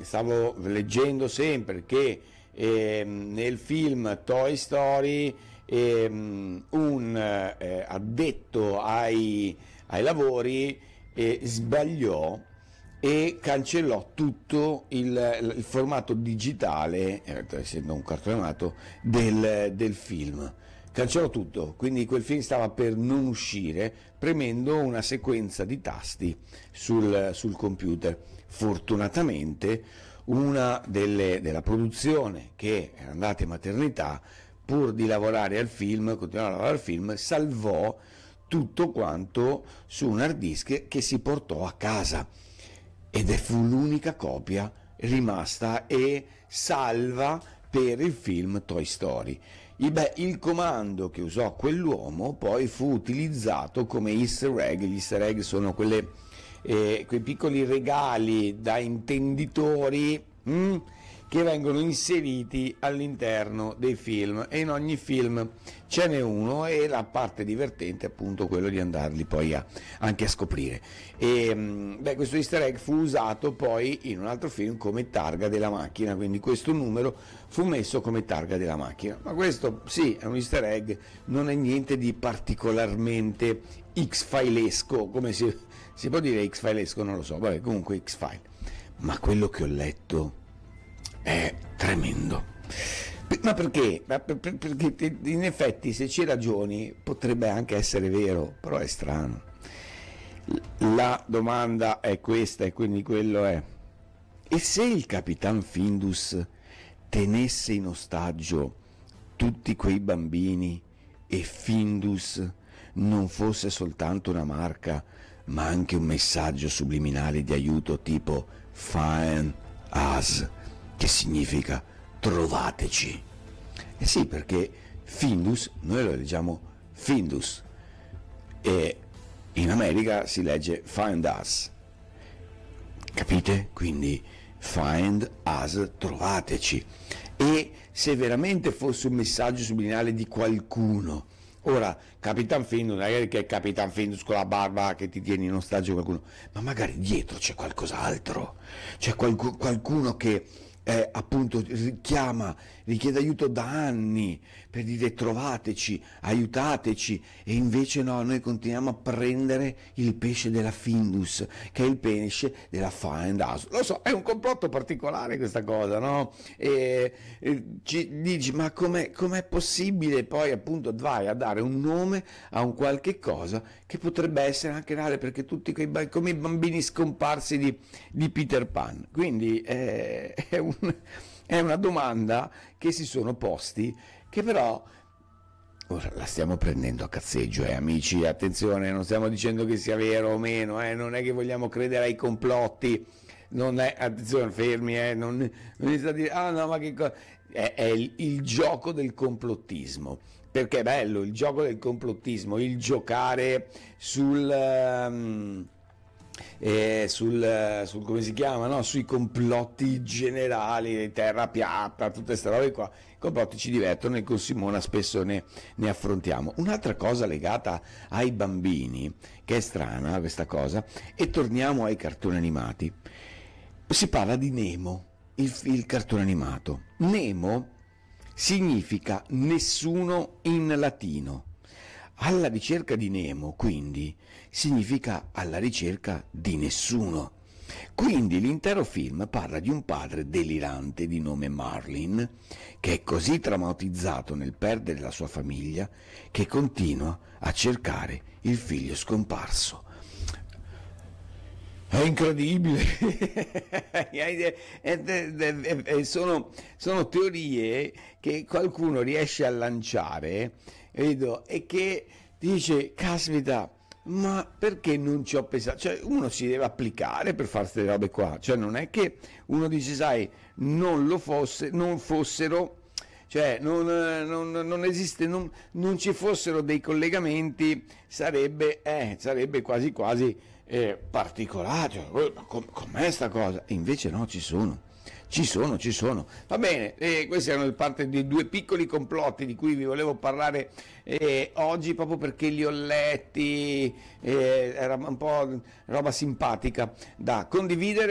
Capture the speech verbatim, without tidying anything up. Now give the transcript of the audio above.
stavo leggendo sempre che eh, nel film Toy Story eh, un eh, addetto ai, ai lavori eh, sbagliò e cancellò tutto il, il formato digitale, eh, essendo un cartone animato, del, del film. Cancellò tutto, quindi quel film stava per non uscire premendo una sequenza di tasti sul, sul computer. Fortunatamente una delle, della produzione che era andata in maternità, pur di lavorare al film, continuare a lavorare al film, salvò tutto quanto su un hard disk che si portò a casa. Ed fu l'unica copia rimasta e salva per il film Toy Story. Il, beh, il comando che usò quell'uomo poi fu utilizzato come easter egg. Gli easter egg sono quelle, eh, quei piccoli regali da intenditori hm, che vengono inseriti all'interno dei film, e in ogni film ce n'è uno, e la parte divertente è appunto quello di andarli poi a, anche a scoprire. E beh, questo easter egg fu usato poi in un altro film come targa della macchina, quindi questo numero fu messo come targa della macchina. Ma questo sì, è un easter egg, non è niente di particolarmente X-filesco, come si, si può dire X-filesco, non lo so, vabbè, comunque X-file. Ma quello che ho letto è tremendo. Ma perché? Perché in effetti, se ci ragioni, potrebbe anche essere vero, però è strano. La domanda è questa, e quindi quello è: e se il Capitan Findus tenesse in ostaggio tutti quei bambini e Findus non fosse soltanto una marca, ma anche un messaggio subliminale di aiuto tipo Find Us, che significa trovateci? Eh sì, perché Findus noi lo leggiamo Findus e in America si legge Find Us, capite? Quindi Find Us, trovateci. E se veramente fosse un messaggio subliminale di qualcuno, ora Capitan Findus non è che è Capitan Findus con la barba che ti tiene in ostaggio qualcuno, ma magari dietro c'è qualcos'altro, c'è qualc- qualcuno che Eh, appunto richiama, richiede aiuto da anni per dire trovateci, aiutateci, e invece no, noi continuiamo a prendere il pesce della Findus, che è il pesce della Find Us. Lo so, è un complotto particolare questa cosa, no? E, e ci dici, ma com'è, com'è possibile? Poi appunto vai a dare un nome a un qualche cosa che potrebbe essere anche reale, perché tutti quei come i bambini scomparsi di, di Peter Pan. Quindi eh, è un è una domanda che si sono posti, che però ora la stiamo prendendo a cazzeggio, eh, amici, attenzione, non stiamo dicendo che sia vero o meno, eh, non è che vogliamo credere ai complotti, non è, attenzione, fermi, eh, non, non inizia a dire, ah no, ma che cosa, è, è il, il gioco del complottismo, perché è bello il gioco del complottismo, il giocare sul... Um, Eh, sul, sul come si chiama, no? Sui complotti generali, terra piatta, tutte queste robe qua. I complotti ci divertono e con Simona spesso ne, ne affrontiamo. Un'altra cosa legata ai bambini, che è strana questa cosa, e torniamo ai cartoni animati. Si parla di Nemo, il, il cartone animato. Nemo significa nessuno in latino. Alla ricerca di Nemo, quindi, significa alla ricerca di nessuno. Quindi l'intero film parla di un padre delirante di nome Marlin, che è così traumatizzato nel perdere la sua famiglia che continua a cercare il figlio scomparso. È incredibile, sono, sono teorie che qualcuno riesce a lanciare, vedo, e che dice, caspita, ma perché non ci ho pensato? Cioè uno si deve applicare per fare queste robe qua, cioè non è che uno dice, sai, non lo fosse, non fossero... Cioè non, non, non esiste, non, non ci fossero dei collegamenti, sarebbe, eh, sarebbe quasi quasi eh, particolare, cioè, com, com'è sta cosa? E invece no, ci sono, ci sono, ci sono. Va bene, eh, questi erano parte di due piccoli complotti di cui vi volevo parlare eh, oggi, proprio perché li ho letti, eh, era un po' roba simpatica da condividere.